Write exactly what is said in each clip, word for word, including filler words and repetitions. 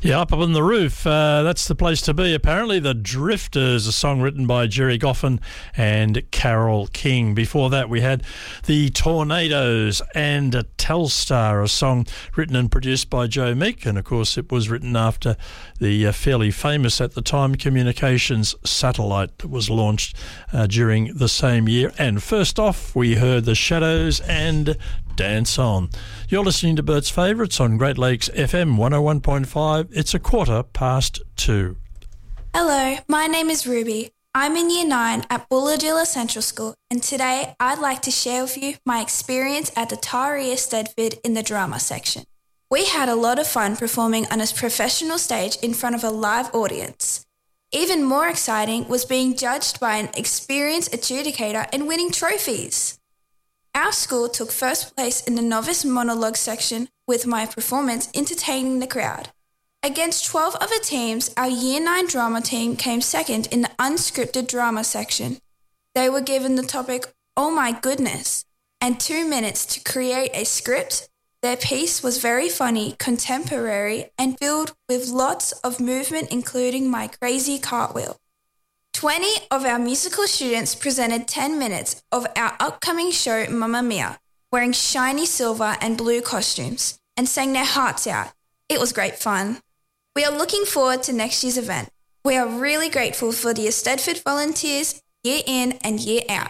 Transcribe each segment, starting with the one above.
Yeah, up on the roof. Uh, that's the place to be, apparently. The Drifters, a song written by Jerry Goffin and Carole King. Before that, we had the Tornadoes and a Telstar, a song written and produced by Joe Meek. And, of course, it was written after the uh, fairly famous at the time communications satellite that was launched uh, during the same year. And first off, we heard the Shadows and Dance On. You're listening to Bert's Favourites on Great Lakes F M one oh one point five. It's a quarter past two. Hello, my name is Ruby. I'm in Year nine at Bulladilla Central School, and today I'd like to share with you my experience at the Taria Stedford in the drama section. We had a lot of fun performing on a professional stage in front of a live audience. Even more exciting was being judged by an experienced adjudicator and winning trophies. Our school took first place in the novice monologue section with my performance entertaining the crowd. Against twelve other teams, our Year nine drama team came second in the unscripted drama section. They were given the topic, "Oh My Goodness," and two minutes to create a script. Their piece was very funny, contemporary, and filled with lots of movement, including my crazy cartwheel. twenty of our musical students presented ten minutes of our upcoming show Mamma Mia, wearing shiny silver and blue costumes, and sang their hearts out. It was great fun. We are looking forward to next year's event. We are really grateful for the Stedford volunteers year in and year out.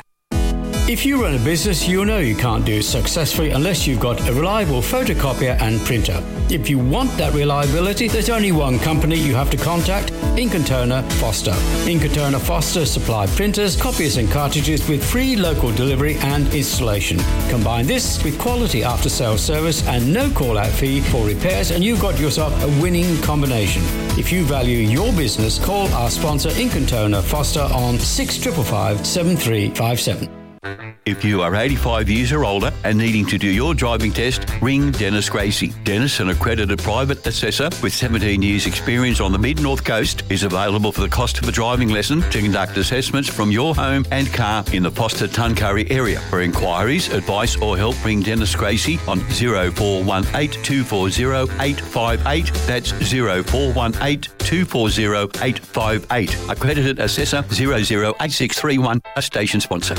If you run a business, you'll know you can't do it successfully unless you've got a reliable photocopier and printer. If you want that reliability, there's only one company you have to contact, Incoterna Foster. Incoterna Foster supply printers, copiers and cartridges with free local delivery and installation. Combine this with quality after-sales service and no call-out fee for repairs, and you've got yourself a winning combination. If you value your business, call our sponsor Incoterna Foster on six five five, seven three five seven. If you are eighty-five years or older and needing to do your driving test, ring Dennis Gracie. Dennis, an accredited private assessor with seventeen years experience on the Mid-North Coast, is available for the cost of a driving lesson to conduct assessments from your home and car in the Foster Tuncurry area. For inquiries, advice or help, ring Dennis Gracie on zero four one eight, two four zero, eight five eight. That's zero four one eight, two four zero, eight five eight. Accredited assessor zero zero eight six three one, a station sponsor.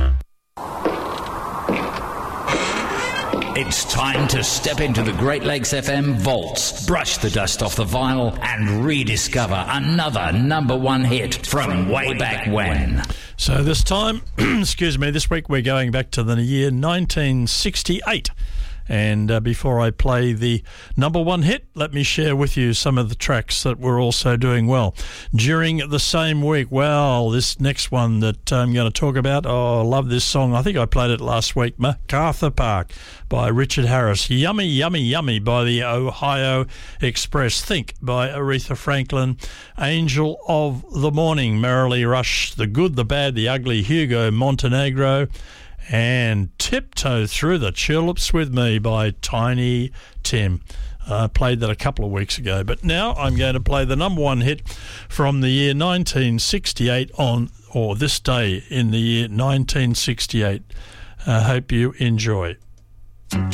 It's time to step into the Great Lakes F M vaults, brush the dust off the vinyl, and rediscover another number one hit from way back when. So this time, excuse me, this week we're going back to the year nineteen sixty-eight. And uh, before I play the number one hit, let me share with you some of the tracks that were also doing well during the same week. Well, this next one that I'm going to talk about, oh, I love this song. I think I played it last week, MacArthur Park by Richard Harris. Yummy, Yummy, Yummy by the Ohio Express. Think by Aretha Franklin. Angel of the Morning, Merrily Rush. The Good, the Bad, the Ugly, Hugo Montenegro. And Tiptoe Through the Tulips with Me by Tiny Tim. I uh, played that a couple of weeks ago, but now I'm going to play the number one hit from the year nineteen sixty-eight on, or this day in the year nineteen sixty-eight. I uh, hope you enjoy.